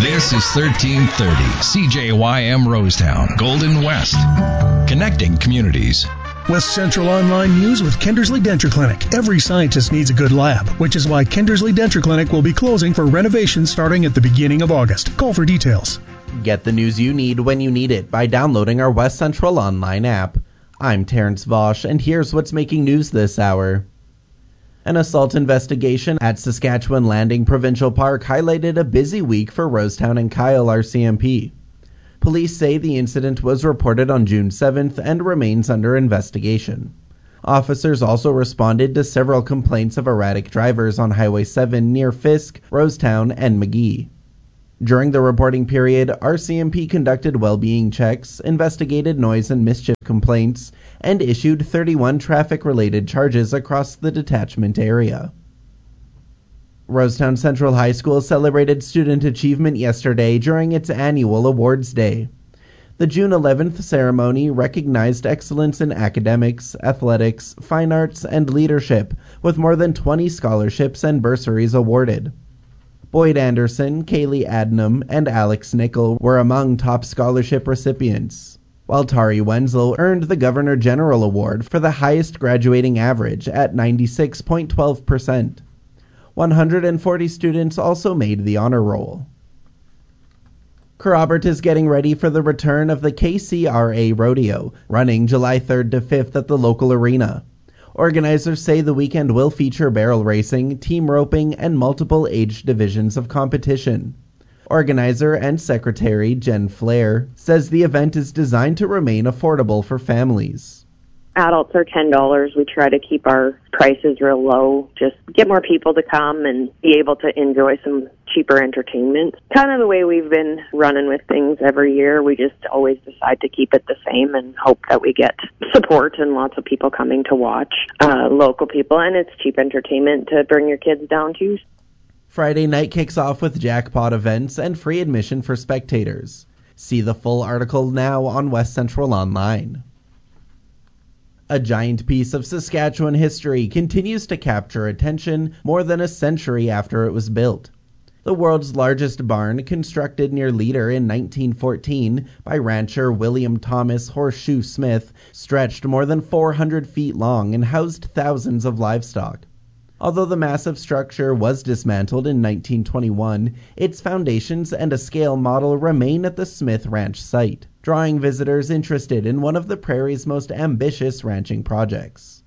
This is 1330 CJYM Rosetown, Golden West. Connecting communities. West Central Online News with Kindersley Denture Clinic. Every scientist needs a good lab, which is why Kindersley Denture Clinic will be closing for renovation starting at the beginning of August. Call for details. Get the news you need when you need it by downloading our West Central Online app. I'm Terrence Vosch, and here's what's making news this hour. An assault investigation at Saskatchewan Landing Provincial Park highlighted a busy week for Rosetown and Kyle RCMP. Police say the incident was reported on June 7th and remains under investigation. Officers also responded to several complaints of erratic drivers on Highway 7 near Fisk, Rosetown, and McGee. During the reporting period, RCMP conducted well-being checks, investigated noise and mischief complaints, and issued 31 traffic-related charges across the detachment area. Rosetown Central High School celebrated student achievement yesterday during its annual awards day. The June 11th ceremony recognized excellence in academics, athletics, fine arts, and leadership, with more than 20 scholarships and bursaries awarded. Boyd Anderson, Kaylee Adnam, and Alex Nickel were among top scholarship recipients, while Tari Wenzel earned the Governor General Award for the highest graduating average at 96.12%. 140 students also made the honor roll. Kerrobert is getting ready for the return of the KCRA Rodeo, running July 3rd to 5th at the local arena. Organizers say the weekend will feature barrel racing, team roping, and multiple age divisions of competition. Organizer and secretary Jen Flair says the event is designed to remain affordable for families. Adults are $10. We try to keep our prices real low, just get more people to come and be able to enjoy some cheaper entertainment. Kind of the way we've been running with things every year. We just always decide to keep it the same and hope that we get support and lots of people coming to watch, local people, and it's cheap entertainment to bring your kids down to. Friday night kicks off with jackpot events and free admission for spectators. See the full article now on West Central Online. A giant piece of Saskatchewan history continues to capture attention more than a century after it was built. The world's largest barn, constructed near Leader in 1914 by rancher William Thomas Horseshoe Smith, stretched more than 400 feet long and housed thousands of livestock. Although the massive structure was dismantled in 1921, its foundations and a scale model remain at the Smith Ranch site, drawing visitors interested in one of the prairie's most ambitious ranching projects.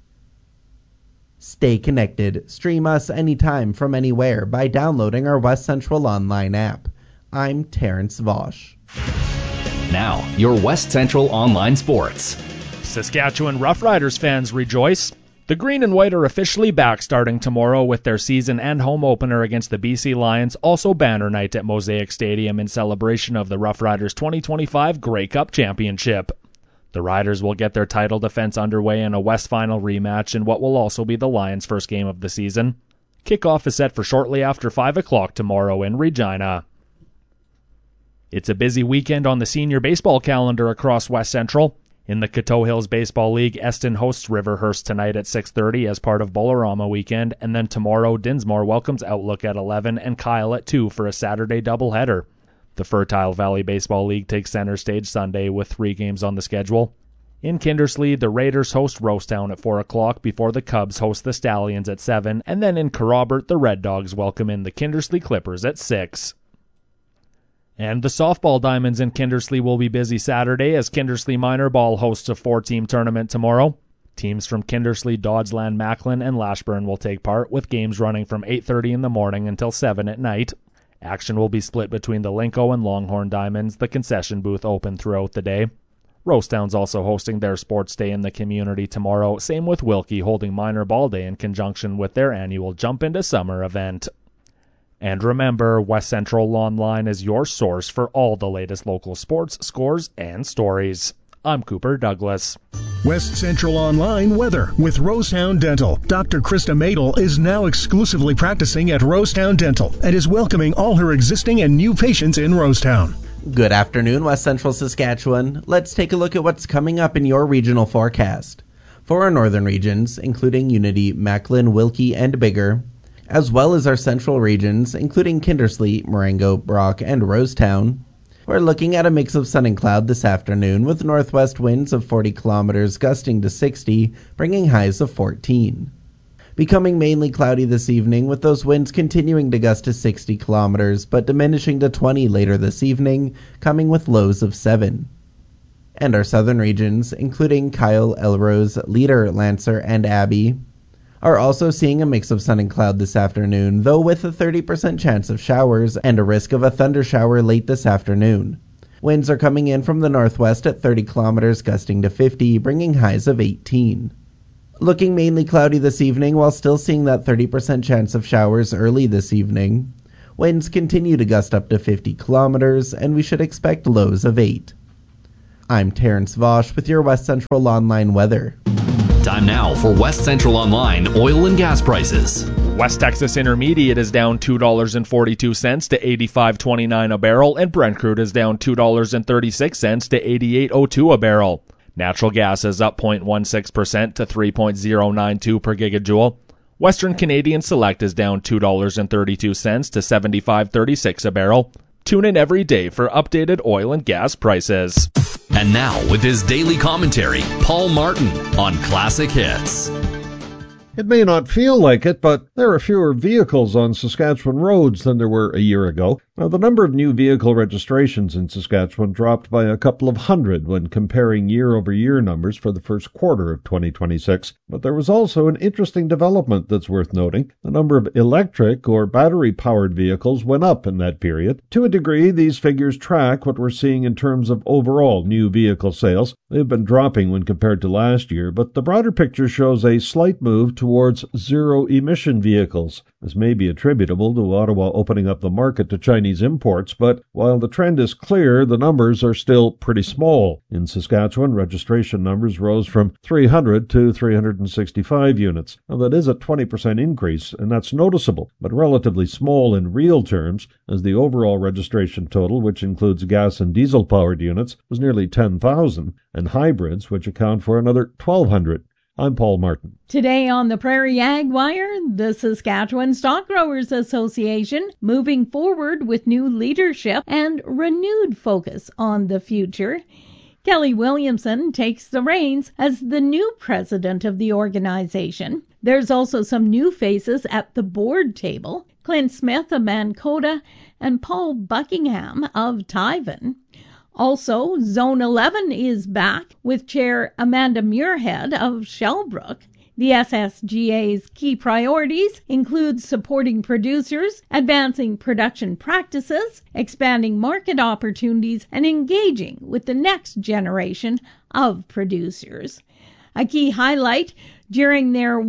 Stay connected. Stream us anytime from anywhere by downloading our West Central Online app. I'm Terrence Vosch. Now, your West Central Online Sports. Saskatchewan Roughriders fans rejoice. The Green and White are officially back starting tomorrow with their season and home opener against the BC Lions, also banner night at Mosaic Stadium in celebration of the Roughriders 2025 Grey Cup Championship. The Riders will get their title defense underway in a West Final rematch in what will also be the Lions' first game of the season. Kickoff is set for shortly after 5 o'clock tomorrow in Regina. It's a busy weekend on the senior baseball calendar across West Central. In the Coteau Hills Baseball League, Eston hosts Riverhurst tonight at 6:30 as part of Bolorama weekend, and then tomorrow Dinsmore welcomes Outlook at 11 and Kyle at 2 for a Saturday doubleheader. The Fertile Valley Baseball League takes center stage Sunday with 3 games on the schedule. In Kindersley, the Raiders host Rosetown at 4 o'clock before the Cubs host the Stallions at 7, and then in Kerrobert, the Red Dogs welcome in the Kindersley Clippers at 6. And the softball Diamonds in Kindersley will be busy Saturday as Kindersley Minor Ball hosts a 4-team tournament tomorrow. Teams from Kindersley, Doddsland, Macklin, and Lashburn will take part, with games running from 8:30 in the morning until 7 at night. Action will be split between the Linco and Longhorn Diamonds, the concession booth open throughout the day. Rosetown's also hosting their sports day in the community tomorrow, same with Wilkie holding Minor Ball Day in conjunction with their annual Jump Into Summer event. And remember, West Central Online is your source for all the latest local sports, scores, and stories. I'm Cooper Douglas. West Central Online weather with Rosetown Dental. Dr. Krista Madel is now exclusively practicing at Rosetown Dental and is welcoming all her existing and new patients in Rosetown. Good afternoon, West Central Saskatchewan. Let's take a look at what's coming up in your regional forecast. For our northern regions, including Unity, Macklin, Wilkie, and Biggar, as well as our central regions, including Kindersley, Marengo, Brock, and Rosetown. We're looking at a mix of sun and cloud this afternoon with northwest winds of 40 kilometers gusting to 60, bringing highs of 14. Becoming mainly cloudy this evening with those winds continuing to gust to 60 kilometers but diminishing to 20 later this evening, coming with lows of 7. And our southern regions, including Kyle, Elrose, Leader, Lancer, and Abbey, are also seeing a mix of sun and cloud this afternoon, though with a 30% chance of showers and a risk of a thundershower late this afternoon. Winds are coming in from the northwest at 30 kilometers gusting to 50, bringing highs of 18. Looking mainly cloudy this evening while still seeing that 30% chance of showers early this evening. Winds continue to gust up to 50 kilometers, and we should expect lows of 8. I'm Terrence Vosch with your West Central Online weather. Time now for West Central Online oil and gas prices. West Texas Intermediate is down $2.42 to $85.29 a barrel, and Brent crude is down $2.36 to $88.02 a barrel. Natural gas is up 0.16% to 3.092 per gigajoule. Western Canadian Select is down $2.32 to $75.36 a barrel. Tune in every day for updated oil and gas prices. And now, with his daily commentary, Paul Martin on Classic Hits. It may not feel like it, but there are fewer vehicles on Saskatchewan roads than there were a year ago. Now, the number of new vehicle registrations in Saskatchewan dropped by a couple of hundred when comparing year-over-year numbers for the first quarter of 2026. But there was also an interesting development that's worth noting. The number of electric or battery-powered vehicles went up in that period. To a degree, these figures track what we're seeing in terms of overall new vehicle sales. They've been dropping when compared to last year, but the broader picture shows a slight move towards zero-emission vehicles. This may be attributable to Ottawa opening up the market to Chinese imports, but while the trend is clear, the numbers are still pretty small. In Saskatchewan, registration numbers rose from 300 to 365 units. Now, that is a 20% increase, and that's noticeable, but relatively small in real terms, as the overall registration total, which includes gas and diesel-powered units, was nearly 10,000, and hybrids, which account for another 1,200. I'm Paul Martin. Today on the Prairie Ag Wire, the Saskatchewan Stock Growers Association moving forward with new leadership and renewed focus on the future. Kelly Williamson takes the reins as the new president of the organization. There's also some new faces at the board table. Clint Smith of Mankota and Paul Buckingham of Tyven. Also, Zone 11 is back with Chair Amanda Muirhead of Shellbrook. The SSGA's key priorities include supporting producers, advancing production practices, expanding market opportunities, and engaging with the next generation of producers. A key highlight during their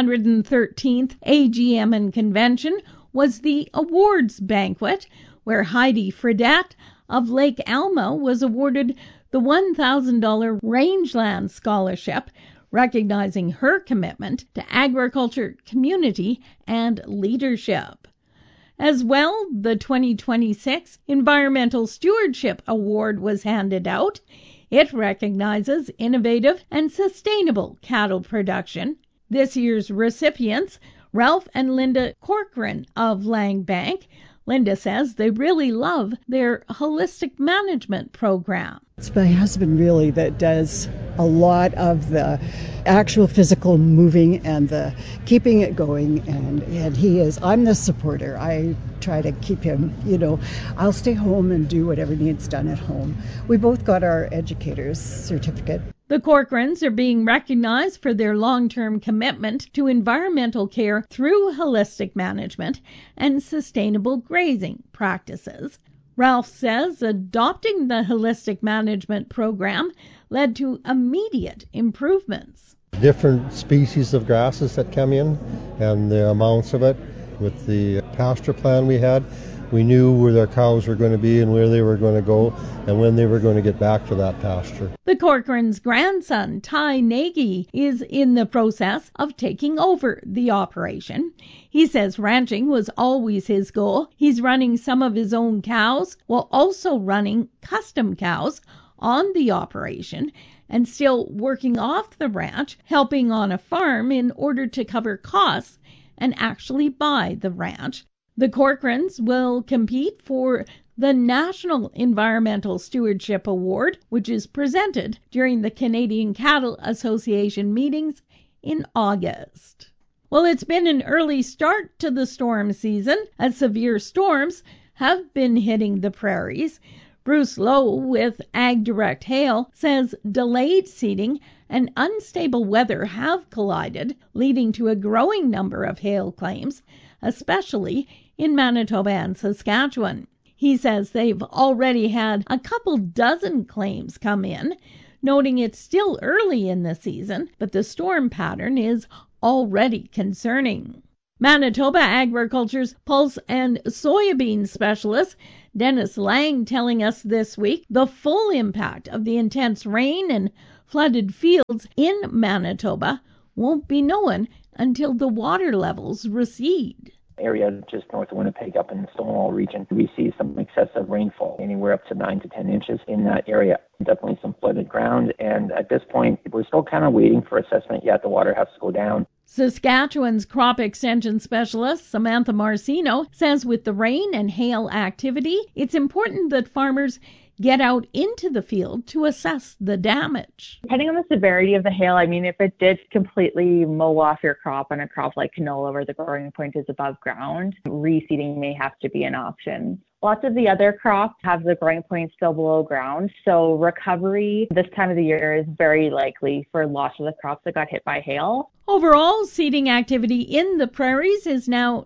113th AGM and convention was the awards banquet, where Heidi Fredette of Lake Alma was awarded the $1,000 Rangeland Scholarship, recognizing her commitment to agriculture, community, and leadership. As well, the 2026 Environmental Stewardship Award was handed out. It recognizes innovative and sustainable cattle production. This year's recipients, Ralph and Linda Corcoran of Langbank. Linda says they really love their holistic management program. It's my husband really that does a lot of the actual physical moving and the keeping it going, and I'm the supporter. I try to keep him, I'll stay home and do whatever needs done at home. We both got our educator's certificate. The Corcorans are being recognized for their long-term commitment to environmental care through holistic management and sustainable grazing practices. Ralph says adopting the holistic management program led to immediate improvements. Different species of grasses that come in and the amounts of it. With the pasture plan we had, we knew where their cows were going to be and where they were going to go and when they were going to get back to that pasture. The Corcoran's grandson, Ty Nagy, is in the process of taking over the operation. He says ranching was always his goal. He's running some of his own cows while also running custom cows on the operation and still working off the ranch, helping on a farm in order to cover costs and actually buy the ranch. The Corcorans will compete for the National Environmental Stewardship Award, which is presented during the Canadian Cattle Association meetings in August. Well, it's been an early start to the storm season as severe storms have been hitting the prairies. Bruce Lowe with Ag Direct Hail says delayed seeding and unstable weather have collided, leading to a growing number of hail claims, especially in Manitoba and Saskatchewan. He says they've already had a couple dozen claims come in, noting it's still early in the season, but the storm pattern is already concerning. Manitoba Agriculture's pulse and soybean specialist Dennis Lang telling us this week the full impact of the intense rain and flooded fields in Manitoba won't be known until the water levels recede. Area just north of Winnipeg up in the Stonewall region, we see some excessive rainfall, anywhere up to 9 to 10 inches in that area. Definitely some flooded ground, and at this point, we're still kind of waiting for assessment yet. The water has to go down. Saskatchewan's crop extension specialist Samantha Marcino says with the rain and hail activity, it's important that farmers get out into the field to assess the damage. Depending on the severity of the hail, if it did completely mow off your crop on a crop like canola where the growing point is above ground, reseeding may have to be an option. Lots of the other crops have the growing point still below ground, so recovery this time of the year is very likely for lots of the crops that got hit by hail. Overall, seeding activity in the prairies is now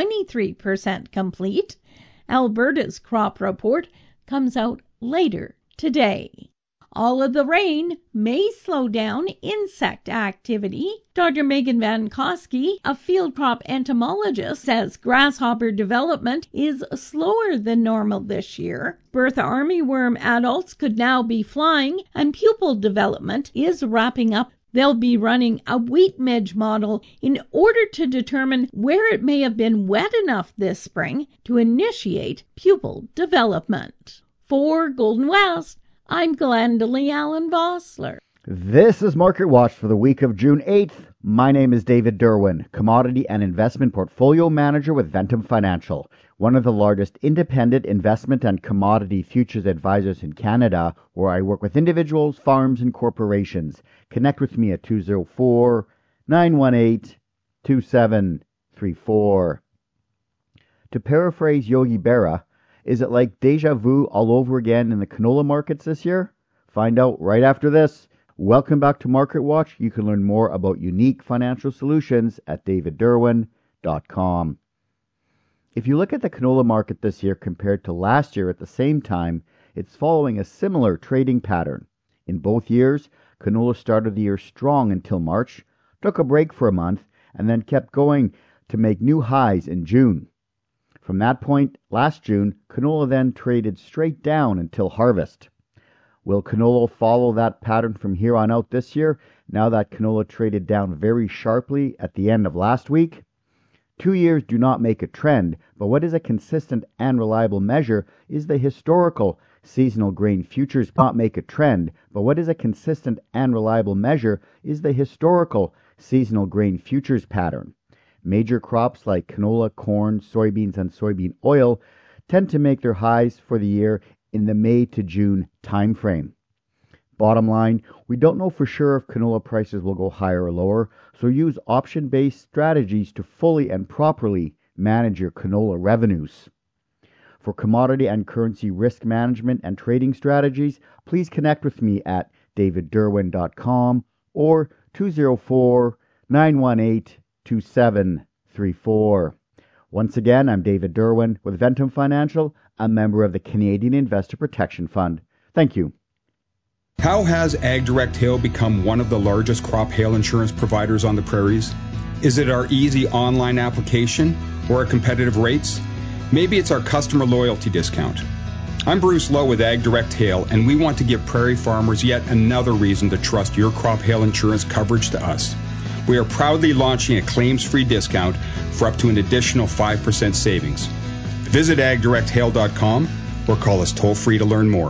93% complete. Alberta's crop report comes out later today. All of the rain may slow down insect activity. Dr. Megan Van Koski, a field crop entomologist, says grasshopper development is slower than normal this year. Bertha armyworm adults could now be flying, and pupal development is wrapping up. They'll be running a wheat midge model in order to determine where it may have been wet enough this spring to initiate pupal development. For Golden West, I'm Glendalee Allen Vossler. This is Market Watch for the week of June 8th. My name is David Derwin, Commodity and Investment Portfolio Manager with Ventum Financial, one of the largest independent investment and commodity futures advisors in Canada, where I work with individuals, farms, and corporations. Connect with me at 204-918-2734. To paraphrase Yogi Berra, is it like deja vu all over again in the canola markets this year? Find out right after this. Welcome back to Market Watch. You can learn more about unique financial solutions at davidderwin.com. If you look at the canola market this year compared to last year at the same time, it's following a similar trading pattern. In both years, canola started the year strong until March, took a break for a month, and then kept going to make new highs in June. From that point, last June, canola then traded straight down until harvest. Will canola follow that pattern from here on out this year, now that canola traded down very sharply at the end of last week? 2 years do not make a trend, but what is a consistent and reliable measure is the historical seasonal grain futures. Not make a trend, but what is a consistent and reliable measure is the historical seasonal grain futures pattern. Major crops like canola, corn, soybeans, and soybean oil tend to make their highs for the year in the May to June timeframe. Bottom line, we don't know for sure if canola prices will go higher or lower, so use option-based strategies to fully and properly manage your canola revenues. For commodity and currency risk management and trading strategies, please connect with me at davidderwin.com or 204-918-2734. Once again, I'm David Derwin with Ventum Financial, a member of the Canadian Investor Protection Fund. Thank you. How has Ag Direct Hail become one of the largest crop hail insurance providers on the prairies? Is it our easy online application or our competitive rates? Maybe it's our customer loyalty discount. I'm Bruce Lowe with Ag Direct Hail, and we want to give prairie farmers yet another reason to trust your crop hail insurance coverage to us. We are proudly launching a claims-free discount for up to an additional 5% savings. Visit agdirecthail.com or call us toll-free to learn more.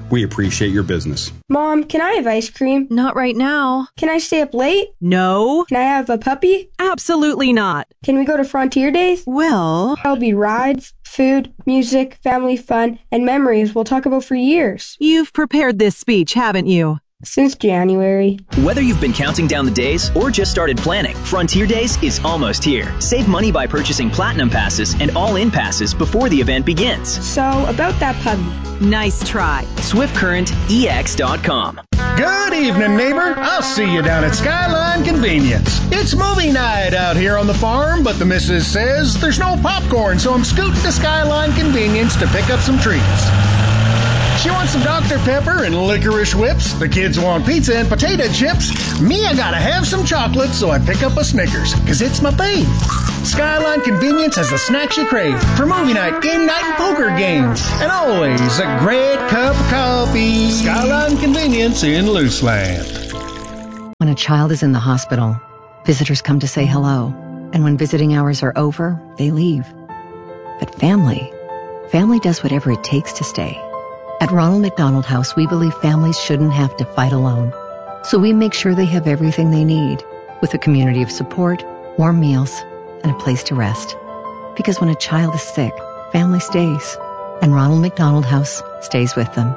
We appreciate your business. Mom, can I have ice cream? Not right now. Can I stay up late? No. Can I have a puppy? Absolutely not. Can we go to Frontier Days? Well, There'll be rides, food, music, family fun, and memories we'll talk about for years. you've prepared this speech, haven't you? Since January. Whether you've been counting down the days or just started planning, Frontier Days is almost here. Save money by purchasing Platinum Passes and All-In Passes before the event begins. So, about that puppy. Nice try. SwiftCurrentEX.com. Good evening, neighbor. I'll see you down at Skyline Convenience. It's movie night out here on the farm, but the missus says there's no popcorn, so I'm scooting to Skyline Convenience to pick up some treats. She wants some Dr. Pepper and licorice whips. The kids want pizza and potato chips. Me, I gotta have some chocolate, so I pick up a Snickers, 'cause it's my fave. Skyline Convenience has the snacks you crave for movie night, game night, and poker games. And always a great cup of coffee. Skyline Convenience in Luceland. When a child is in the hospital, visitors come to say hello. And when visiting hours are over, they leave. But family does whatever it takes to stay. At Ronald McDonald House, we believe families shouldn't have to fight alone. So we make sure they have everything they need, with a community of support, warm meals, and a place to rest. Because when a child is sick, family stays, and Ronald McDonald House stays with them.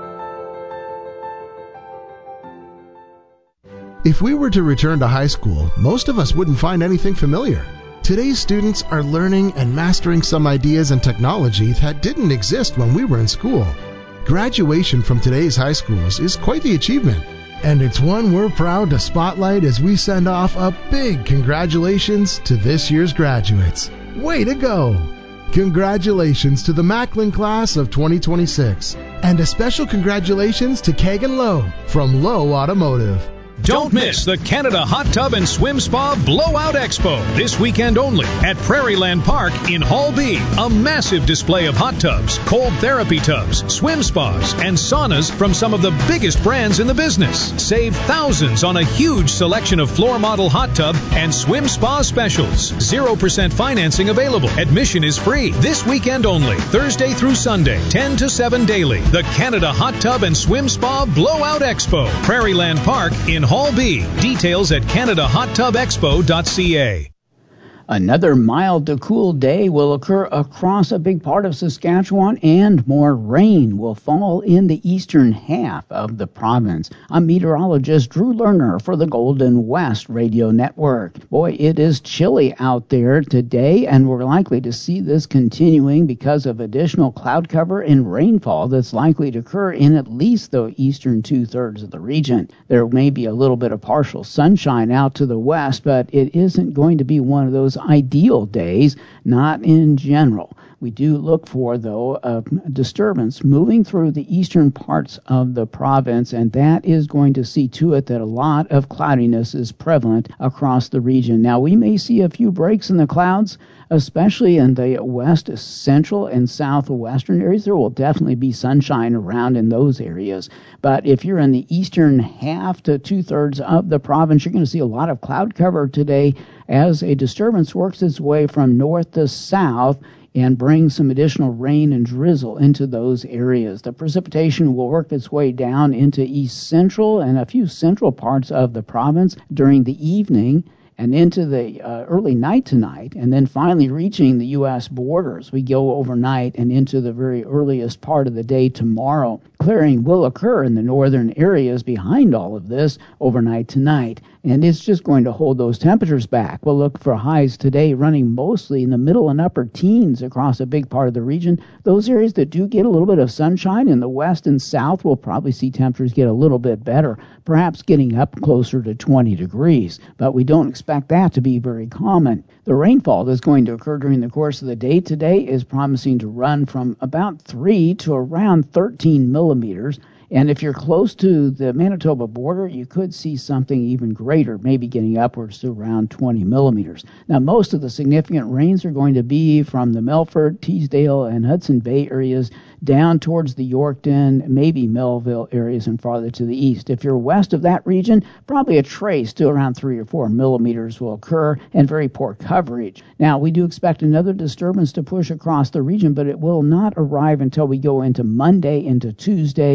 If we were to return to high school, most of us wouldn't find anything familiar. Today's students are learning and mastering some ideas and technology that didn't exist when we were in school. Graduation from today's high schools is quite the achievement, and it's one we're proud to spotlight as we send off a big congratulations to this year's graduates. Way to go! Congratulations to the Macklin class of 2026, and a special congratulations to Kagan Lowe from Lowe Automotive. Don't miss the Canada Hot Tub and Swim Spa Blowout Expo this weekend only at Prairieland Park in Hall B. A massive display of hot tubs, cold therapy tubs, swim spas, and saunas from some of the biggest brands in the business. Save thousands on a huge selection of floor model hot tub and swim spa specials. 0% financing available. Admission is free. This weekend only, Thursday through Sunday, 10 to 7 daily. The Canada Hot Tub and Swim Spa Blowout Expo, Prairieland Park in Hall B. Details at CanadaHotTubExpo.ca. Another mild to cool day will occur across a big part of Saskatchewan, and more rain will fall in the eastern half of the province. I'm meteorologist Drew Lerner for the Golden West Radio Network. Boy, it is chilly out there today, and we're likely to see this continuing because of additional cloud cover and rainfall that's likely to occur in at least the eastern two-thirds of the region. There may be a little bit of partial sunshine out to the west, but it isn't going to be one of those ideal days, not in general. We do look for, though, a disturbance moving through the eastern parts of the province, and that is going to see to it that a lot of cloudiness is prevalent across the region. Now, we may see a few breaks in the clouds, especially in the west, central, and southwestern areas. There will definitely be sunshine around in those areas. But if you're in the eastern half to two-thirds of the province, you're going to see a lot of cloud cover today as a disturbance works its way from north to south and brings some additional rain and drizzle into those areas. The precipitation will work its way down into east central and a few central parts of the province during the evening and into the early night tonight, and then finally reaching the U.S. borders. We go overnight and into the very earliest part of the day tomorrow. Clearing will occur in the northern areas behind all of this overnight tonight, and it's just going to hold those temperatures back. We'll look for highs today running mostly in the middle and upper teens across a big part of the region. Those areas that do get a little bit of sunshine in the west and south will probably see temperatures get a little bit better, perhaps getting up closer to 20 degrees, but we don't expect that to be very common. The rainfall that's going to occur during the course of the day today is promising to run from about 3 to around 13 millimeters. And if you're close to the Manitoba border, you could see something even greater, maybe getting upwards to around 20 millimeters. Now, most of the significant rains are going to be from the Melfort, Teesdale, and Hudson Bay areas down towards the Yorkton, maybe Melville areas and farther to the east. If you're west of that region, probably a trace to around 3 or 4 millimeters will occur and very poor coverage. Now, we do expect another disturbance to push across the region, but it will not arrive until we go into Monday, into Tuesday. So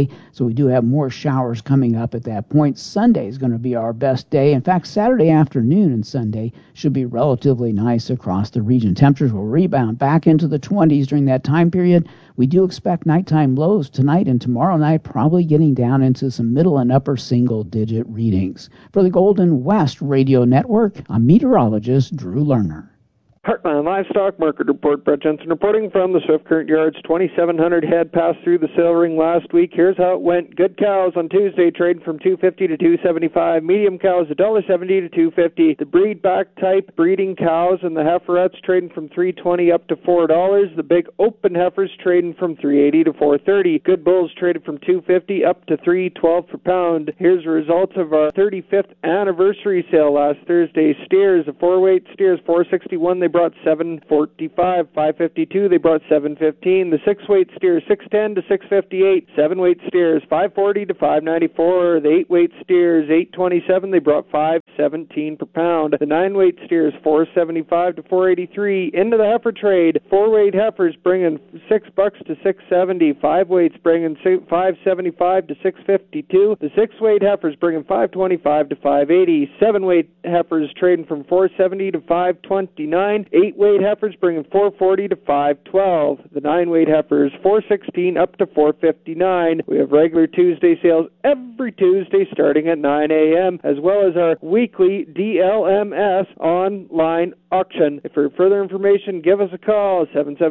So we do have more showers coming up at that point. Sunday is going to be our best day. In fact, Saturday afternoon and Sunday should be relatively nice across the region. Temperatures will rebound back into the 20s during that time period. We do expect nighttime lows tonight and tomorrow night, probably getting down into some middle and upper single-digit readings. For the Golden West Radio Network, I'm meteorologist Drew Lerner. Heartland Livestock Market Report. Brett Jensen reporting from the Swift Current Yards. 2,700 head passed through the sale ring last week. Here's how it went. Good cows on Tuesday trading from $2.50 to $2.75. Medium cows $1.70 to $2.50. The breed back type breeding cows and the heiferettes trading from $3.20 up to $4. The big open heifers trading from $3.80 to $4.30. Good bulls traded from $2.50 up to $3.12 per pound. Here's the results of our 35th anniversary sale last Thursday. Steers, the 4-weight steers $4.61. They brought $7.45, $5.52. They brought $7.15. The 6-weight steers $6.10 to $6.58. 7-weight steers $5.40 to $5.94. The 8-weight steers $8.27. They brought $5.17 per pound. The 9-weight steers $4.75 to $4.83. Into the heifer trade, 4-weight heifers bringing $6 to $6.70. 5-weights bringing $5.75 to $6.52. The 6-weight heifers bringing $5.25 to $5.80. 7-weight heifers trading from $4.70 to $5.29. 8-weight heifers bringing $4.40 to $5.12. The 9-weight heifers $4.16 up to $4.59. We have regular Tuesday sales every Tuesday starting at 9 a.m. as well as our weekly DLMS online auction. For further information, give us a call,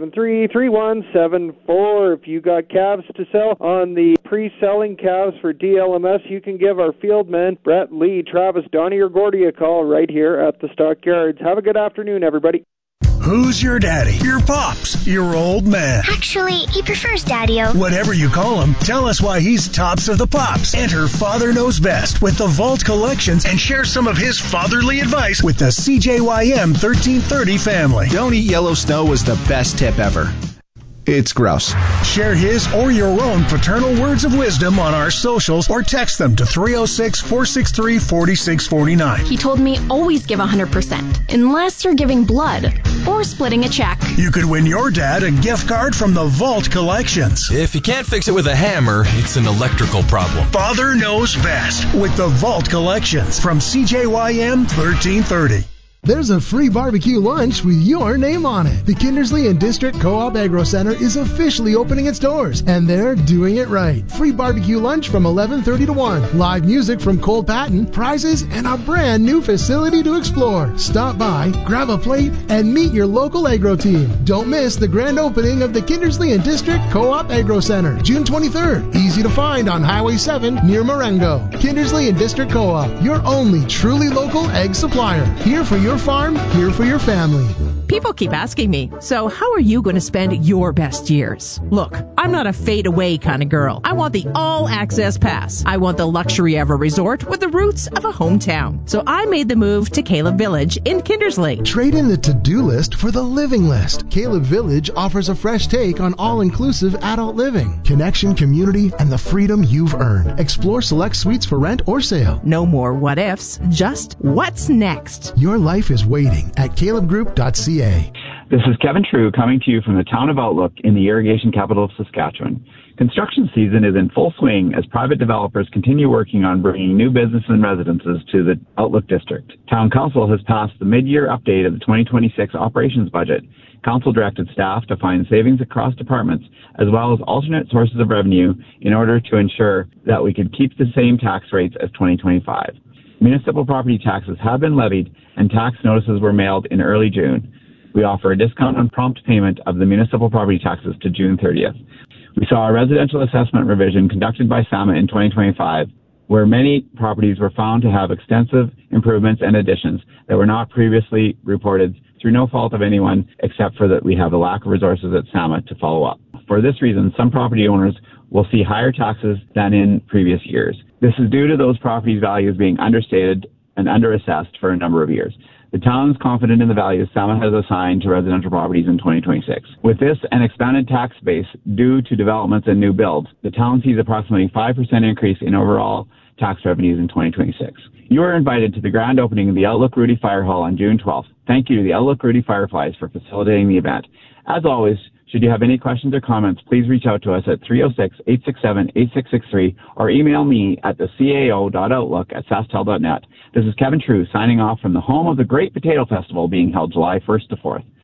773-3174. If you got calves to sell on the pre-selling calves for DLMS, you can give our field men, Brett, Lee, Travis, Donnie, or Gordy a call right here at the Stockyards. Have a good afternoon, everybody. Who's your daddy? Your pops? Your old man? Actually, he prefers Daddy-O. Whatever you call him, tell us why he's tops of the pops. Enter Father Knows Best with the Vault Collections and share some of his fatherly advice with the CJYM 1330 family. Don't eat yellow snow was the best tip ever. It's gross. Share his or your own paternal words of wisdom on our socials or text them to 306-463-4649. He told me always give 100%, unless you're giving blood or splitting a check. You could win your dad a gift card from the Vault Collections. If you can't fix it with a hammer, it's an electrical problem. Father Knows Best with the Vault Collections from CJYM 1330. There's a free barbecue lunch with your name on it. The Kindersley and District Co-op Agro Center is officially opening its doors, and they're doing it right. Free barbecue lunch from 11:30 to 1. Live music from Cole Patton, prizes, and a brand new facility to explore. Stop by, grab a plate, and meet your local agro team. Don't miss the grand opening of the Kindersley and District Co-op Agro Center, June 23rd. Easy to find on Highway 7 near Marengo. Kindersley and District Co-op, your only truly local egg supplier. Here for your farm, here for your family. People keep asking me, so how are you going to spend your best years? Look, I'm not a fade-away kind of girl. I want the all-access pass. I want the luxury of a resort with the roots of a hometown. So I made the move to Caleb Village in Kindersley. Trade in the to-do list for the living list. Caleb Village offers a fresh take on all-inclusive adult living, connection, community, and the freedom you've earned. Explore select suites for rent or sale. No more what-ifs, just what's next. Your life is waiting at calebgroup.ca. This is Kevin True coming to you from the town of Outlook in the irrigation capital of Saskatchewan. Construction season is in full swing as private developers continue working on bringing new business and residences to the Outlook district. Town Council has passed the mid-year update of the 2026 operations budget. Council directed staff to find savings across departments as well as alternate sources of revenue in order to ensure that we could keep the same tax rates as 2025. Municipal property taxes have been levied and tax notices were mailed in early June. We offer a discount on prompt payment of the municipal property taxes to June 30th. We saw a residential assessment revision conducted by SAMA in 2025, where many properties were found to have extensive improvements and additions that were not previously reported through no fault of anyone except for that we have a lack of resources at SAMA to follow up. For this reason, some property owners will see higher taxes than in previous years. This is due to those properties' values being understated and underassessed for a number of years. The town is confident in the values SAMA has assigned to residential properties in 2026. With this and expanded tax base due to developments and new builds, the town sees approximately 5% increase in overall tax revenues in 2026. You are invited to the grand opening of the Outlook Rudy Fire Hall on June 12th. Thank you to the Outlook Rudy Fireflies for facilitating the event. As always, Should you have any questions or comments, please reach out to us at 306-867-8663 or email me at thecao.outlook@sastel.net. This is Kevin True signing off from the home of the Great Potato Festival being held July 1st to 4th.